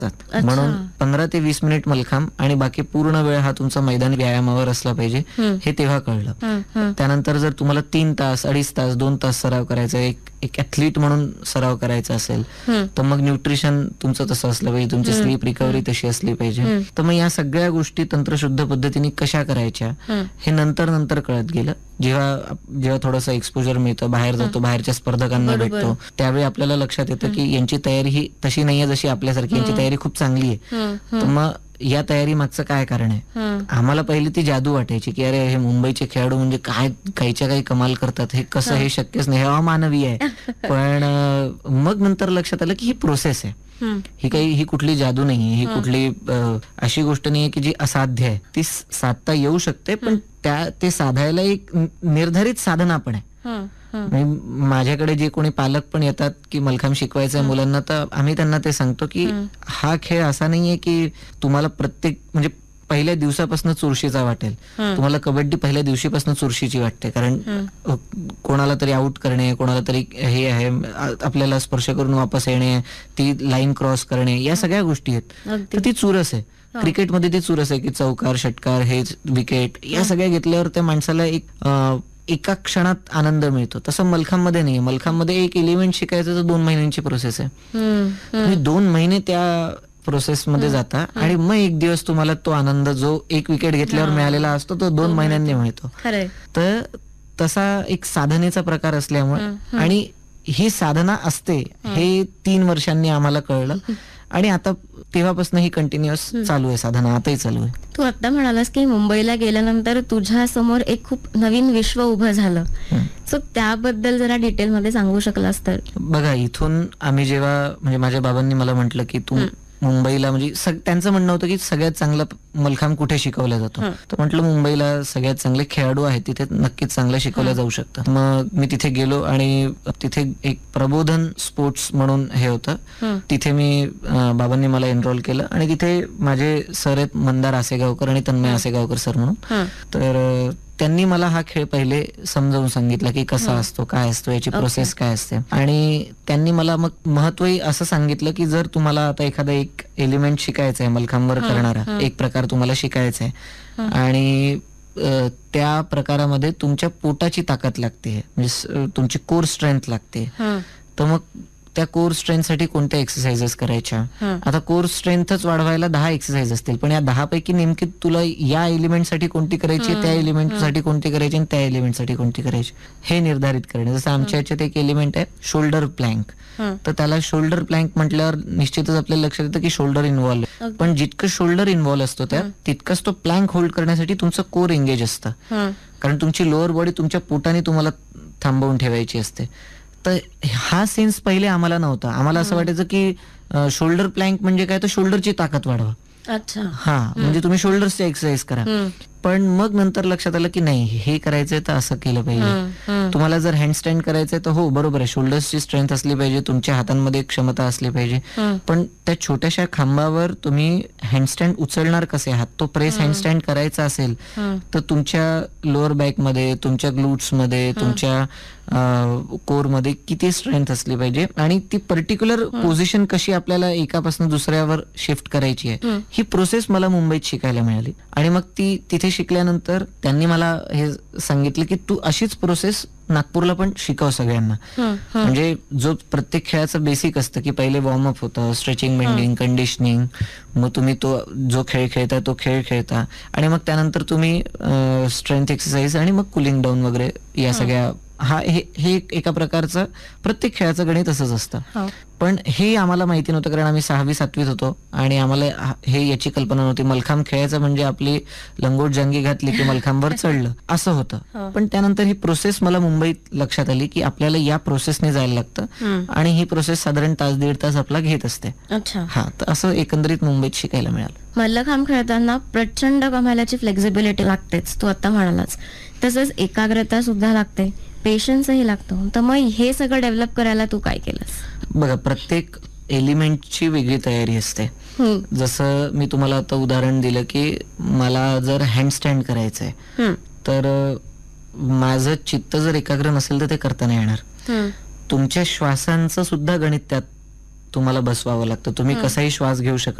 म्हणून 15 ते 20 मिनिट मलखांब आणि बाकी पूर्ण वेळ हा तुमचा मैदानी व्यायामावर असला पाहिजे, हे तेव्हा कळलं. त्यानंतर जर तुम्हाला 3 तास, 2.5 तास, 2 तास सराव करायचा, एक ऍथलीट म्हणून सराव करायचा असेल, तर मग न्यूट्रिशन तुमचं तसं असलं पाहिजे, तुमची स्लीप रिकव्हरी तशी असली पाहिजे. तर मग या सगळ्या गोष्टी तंत्रशुद्ध पद्धतीने कशा करायच्या हे नंतर कळत गेलं. जेव्हा थोडंसं एक्सपोजर मिळतं, बाहेर जातो, बाहेरच्या स्पर्धकांना भेटतो, त्यावेळी आपल्याला लक्षात येतं की यांची तयारी ही तशी नाहीये जशी आपल्यासारखी, यांची तयारी खूप चांगली आहे. तर मग या तयारी मागचं काय कारण आहे? आम्हाला पहिली ती जादू वाटायची की अरे हे मुंबईचे खेळाडू म्हणजे काय काहीच्या काही कमाल करतात, हे कसं, हे शक्यच नाही, हे अमानवीय आहे. पण मग नंतर लक्षात आलं की ही प्रोसेस आहे, ही कुठली जादू नाही, ही कुठली अशी गोष्ट नाहीये की जी असाध्य आहे. ती साधता येऊ शकते, पण ते साधायला एक निर्धारित साधना पण आहे. माझ्याकडे जे कोणी पालक पण येतात की मलखांब शिकवायचं आहे मुलांना, तर आम्ही त्यांना ते सांगतो की हा खेळ असा नाहीये की तुम्हाला प्रत्येक म्हणजे पहिल्या दिवसापासून चुरशीचा वाटेल. तुम्हाला कबड्डी पहिल्या दिवशीपासून चुरशीची वाटते, कारण कोणाला तरी आउट करणे, कोणाला तरी हे आहे, आपल्याला स्पर्श करून वापस येणे, ती लाईन क्रॉस करणे, या सगळ्या गोष्टी आहेत. तर ती चुरस आहे. क्रिकेटमध्ये ती चुरस आहे की चौकार, षटकार, हे विकेट, या सगळ्या घेतल्यावर त्या माणसाला एका क्षणात आनंद मिळतो. तसं मलखांबमध्ये नाही. मलखांबमध्ये एक एलिमेंट शिकायचं तर 2 महिन्यांची प्रोसेस आहे. तुम्ही 2 महिने त्या प्रोसेस मध्ये जाता आणि मग एक दिवस तुम्हाला तो आनंद जो एक विकेट घेतल्यावर मिळालेला असतो तो 2 महिन्यांनी मिळतो. तर तसा एक साधनेचा प्रकार असल्यामुळे, आणि ही साधना असते हे 3 वर्षांनी आम्हाला कळलं, आणि आता तेव्हापासून ही कंटिन्युअस चालू आहे साधना, आताही चालू आहे. तू आता म्हणालास की मुंबईला गेल्यानंतर तुझ्या समोर एक खूप नवीन विश्व उभं झालं, सो त्याबद्दल जरा डिटेल मध्ये सांगू शकलास तर. बघा, इथून आम्ही जेव्हा, म्हणजे माझ्या बाबांनी मला म्हटलं की तू मुंबईला, म्हणजे त्यांचं म्हणणं होतं की सगळ्यात चांगला मलखांब कुठे शिकवला जातो, तर म्हटलं मुंबईला सगळ्यात चांगले खेळाडू आहेत, तिथे नक्कीच चांगलं शिकवलं जाऊ शकतं. मग मी तिथे गेलो आणि तिथे एक प्रबोधन स्पोर्ट्स म्हणून हे होतं, तिथे मी बाबांनी मला एनरोल केलं, आणि तिथे माझे सर आहेत मंदार आसेगावकर आणि तन्मय आसेगावकर सर म्हणून. तर त्यांनी मला हा खेळ पहिले समजावून सांगितला की कसा असतो, काय असतो, याची प्रोसेस काय असते, आणि त्यांनी मला मग महत्वही असं सांगितलं की जर तुम्हाला आता एखादा एक एलिमेंट शिकायचा आहे, मलखांबवर करणारा एक प्रकार तुम्हाला शिकायचा आहे, आणि त्या प्रकारामध्ये तुमच्या पोटाची ताकद लागते, म्हणजे तुमची कोर स्ट्रेंथ लागते, तर मग त्या कोर स्ट्रेंथ साठी कोणत्या एक्सरसाइजेस करायच्या. आता कोर स्ट्रेंथच वाढवायला 10 एक्सरसाइज असतील, पण या 10 पैकी नेमकी तुला या एलिमेंट साठी कोणती करायची, त्या एलिमेंट साठी कोणती करायची, आणि त्या एलिमेंट साठी कोणती करायची, हे निर्धारित करणे. जसं आमच्या याच्यात एक एलिमेंट आहे शोल्डर प्लँक, तर त्याला शोल्डर प्लँक म्हटल्यावर निश्चितच आपल्याला लक्षात येतं की शोल्डर इन्व्हॉल्व, पण जितकं शोल्डर इन्व्हॉल्व असतो त्यात, तितकंच तो प्लँक होल्ड करण्यासाठी तुमचं कोर एंगेज असतं, कारण तुमची लोअर बॉडी तुमच्या पोटाने तुम्हाला थांबवून ठेवायची असते. तर हा सेन्स पहिले आम्हाला नव्हता. आम्हाला असं वाटायचं की शोल्डर प्लँक म्हणजे काय, तर शोल्डरची ताकद वाढवा. अच्छा, हा, म्हणजे तुम्ही शोल्डर्सची एक्सरसाइज करा. पण मग नंतर लक्षात आलं की नाही, हे करायचंय तर असं केलं पाहिजे. तुम्हाला जर हँडस्टँड करायचंय तर हो बरोबर आहे, शोल्डर्सची स्ट्रेंथ असली पाहिजे, तुमच्या हातांमध्ये क्षमता असली पाहिजे, पण त्या छोट्याशा खांबावर तुम्ही हँडस्टँड उचलणार कसे आहात, तो प्रेस हँडस्टँड करायचा असेल तर तुमच्या लोअर बॅक मध्ये, तुमच्या ग्लूट्स मध्ये, तुमच्या कोर मध्ये किती स्ट्रेंथ असली पाहिजे, आणि ती पर्टिक्युलर पोझिशन कशी आपल्याला एकापासून दुसऱ्यावर शिफ्ट करायची आहे, ही प्रोसेस मला मुंबईत शिकायला मिळाली. आणि मग ती तिथे शिकल्यानंतर त्यांनी मला हे सांगितलं की तू अशीच प्रोसेस नागपूरला पण शिकव सगळ्यांना. म्हणजे जो प्रत्येक खेळाचं बेसिक असतं की पहिले वॉर्मअप होतं, स्ट्रेचिंग, बेंडिंग, कंडिशनिंग, मग तुम्ही तो जो खेळ खेळता तो खेळ खेळता, आणि मग त्यानंतर तुम्ही स्ट्रेंथ एक्सरसाइज आणि मग कुलिंग डाऊन वगैरे, या सगळ्या, हे एका प्रकारचं प्रत्येक खेळाचं गणित असंच असतं. पण हे आम्हाला माहिती नव्हतं, कारण आम्ही 6वी 7वीत होतो आणि आम्हाला हे याची कल्पना नव्हती. मलखांब खेळायचं म्हणजे आपली लंगोट जांगी घातली की मलखांबवर चढलं असं होतं. पण त्यानंतर ही प्रोसेस मला मुंबईत लक्षात आली की आपल्याला या प्रोसेसने जायला लागतं, आणि ही प्रोसेस साधारण 1-1.5 तास आपला घेत असते. हा, तर असं एकंदरीत मुंबईत शिकायला मिळालं. मल्लखांब खेळताना प्रचंड कमालाची फ्लेक्झिबिलिटी लागतेच, तू आता म्हणालास, तसंच एकाग्रता सुद्धा लागते, पेशन्सही लागतो. तर मग हे सगळं डेव्हलप करायला तू काय केलंस? बघा, प्रत्येक एलिमेंटची वेगळी तयारी असते. जसं मी तुम्हाला आता उदाहरण दिलं की मला जर हँडस्टँड करायचंय, तर माझं चित्त जर एकाग्र नसेल तर ते करता नाही येणार. तुमच्या श्वासांचं सुद्धा गणित त्यात तुम्हाला बसवावं लागतं. तुम्ही कसाही श्वास घेऊ शकत